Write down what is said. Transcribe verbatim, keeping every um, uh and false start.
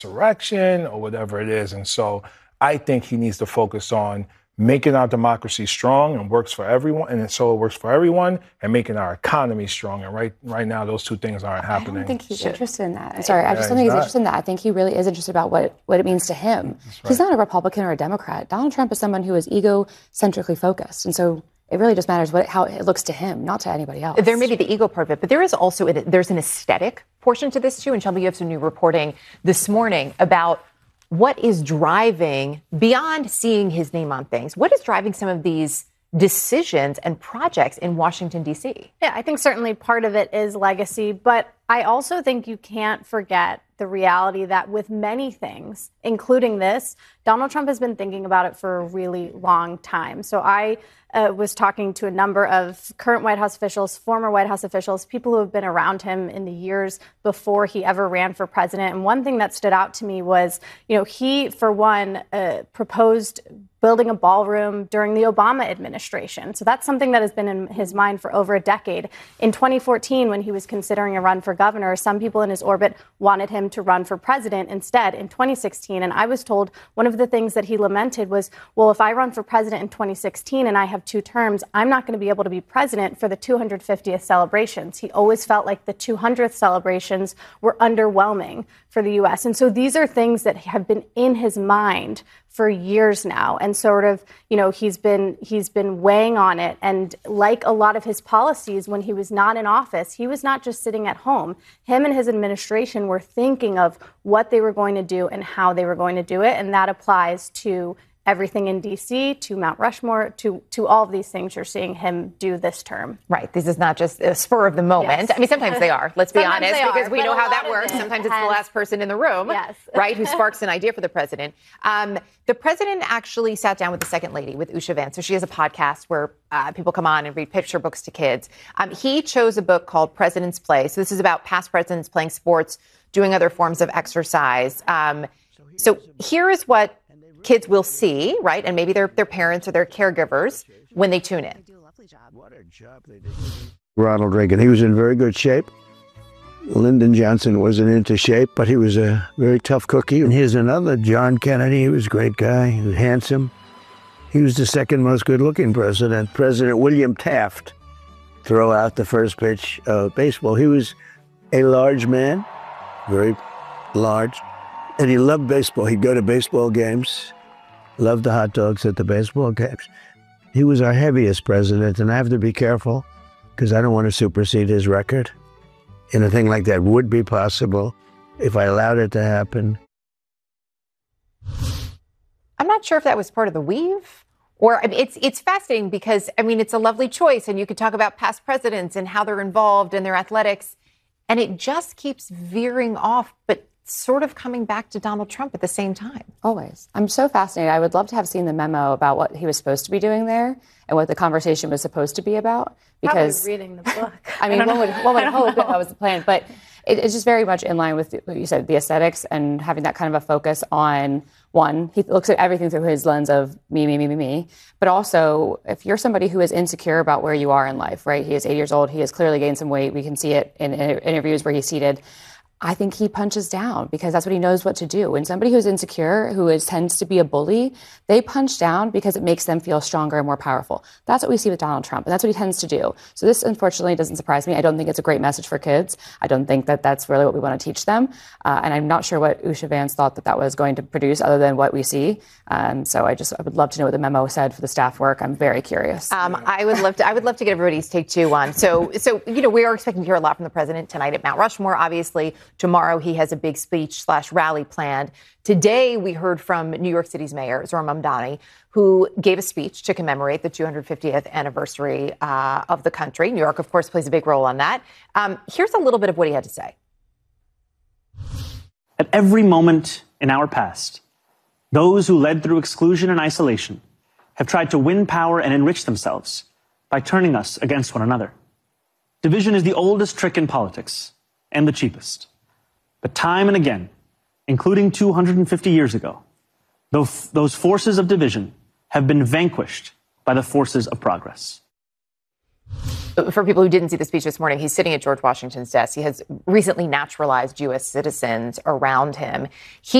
insurrection or whatever it is. And so I think he needs to focus on making our democracy strong and works for everyone, and so it works for everyone, and making our economy strong. And right right now, those two things aren't happening. I don't think he's interested in that. I'm sorry, I just don't think he's interested in that. I think he really is interested about what, what it means to him. Right. He's not a Republican or a Democrat. Donald Trump is someone who is egocentrically focused, and so it really just matters what how it looks to him, not to anybody else. There may be the ego part of it, but there is also a, there's an aesthetic portion to this too. And Shelby, you have some new reporting this morning about what is driving, beyond seeing his name on things, what is driving some of these decisions and projects in Washington, D C? Yeah, I think certainly part of it is legacy, but I also think you can't forget the reality that with many things, including this, Donald Trump has been thinking about it for a really long time. So I uh, was talking to a number of current White House officials, former White House officials, people who have been around him in the years before he ever ran for president. And one thing that stood out to me was, you know, he, for one, uh, proposed building a ballroom during the Obama administration. So that's something that has been in his mind for over a decade. In twenty fourteen, when he was considering a run for governor, some people in his orbit wanted him to run for president instead in twenty sixteen. And I was told one of the things that he lamented was, well, if I run for president in twenty sixteen and I have two terms, I'm not going to be able to be president for the two hundred fiftieth celebrations. He always felt like the two hundredth celebrations were underwhelming for the U S. And so these are things that have been in his mind for years now. And sort of, you know, he's been he's been weighing on it. And like a lot of his policies when he was not in office, he was not just sitting at home. Him and his administration were thinking of what they were going to do and how they were going to do it. And that applies to everything in D C, to Mount Rushmore, to to all of these things you're seeing him do this term. Right. This is not just a spur of the moment. Yes. I mean, sometimes they are, let's be honest, because are, we know how that works. Sometimes it's the last person in the room, yes. right, who sparks an idea for the president. Um, the president actually sat down with the second lady, with Usha Vance. So she has a podcast where uh, people come on and read picture books to kids. Um, he chose a book called President's Play. So this is about past presidents playing sports, doing other forms of exercise. Um, so here is what kids will see, right? And maybe their their parents or their caregivers when they tune in. Ronald Reagan, he was in very good shape. Lyndon Johnson wasn't into shape, but he was a very tough cookie. And here's another, John Kennedy. He was a great guy. He was handsome. He was the second most good-looking president. President William Taft throw out the first pitch of baseball. He was a large man, very large. And he loved baseball. He'd go to baseball games, loved the hot dogs at the baseball games. He was our heaviest president, and I have to be careful because I don't want to supersede his record. And a thing like that would be possible if I allowed it to happen. I'm not sure if that was part of the weave. Or I mean, it's it's fascinating because, I mean, it's a lovely choice, and you could talk about past presidents and how they're involved in their athletics, and it just keeps veering off, but sort of coming back to Donald Trump at the same time. Always. I'm so fascinated. I would love to have seen the memo about what he was supposed to be doing there and what the conversation was supposed to be about. Because probably reading the book. I mean, I one would, one would hope that that was the plan. But it, it's just very much in line with what you said, the aesthetics and having that kind of a focus on, one, he looks at everything through his lens of me, me, me, me, me. But also, if you're somebody who is insecure about where you are in life, right? He is eighty years old. He has clearly gained some weight. We can see it in, in interviews where he's seated. I think he punches down because that's what he knows what to do. When somebody who's insecure, who is tends to be a bully, they punch down because it makes them feel stronger and more powerful. That's what we see with Donald Trump, and that's what he tends to do. So this, unfortunately, doesn't surprise me. I don't think it's a great message for kids. I don't think that that's really what we want to teach them. Uh, and I'm not sure what Usha Vance thought that that was going to produce other than what we see. Um, so I just I would love to know what the memo said for the staff work. I'm very curious. Um, I would love to. I would love to get everybody's take two on. So, so you know, we are expecting to hear a lot from the president tonight at Mount Rushmore. Obviously, tomorrow he has a big speech slash rally planned. Today, we heard from New York City's mayor, Zohran Mamdani, who gave a speech to commemorate the two hundred fiftieth anniversary uh, of the country. New York, of course, plays a big role on that. Um, here's a little bit of what he had to say. At every moment in our past, those who led through exclusion and isolation have tried to win power and enrich themselves by turning us against one another. Division is the oldest trick in politics and the cheapest. But time and again, including two hundred fifty years ago, those forces of division have been vanquished by the forces of progress. for people who didn't see the speech this morning, he's sitting at George Washington's desk. He has recently naturalized U S citizens around him. He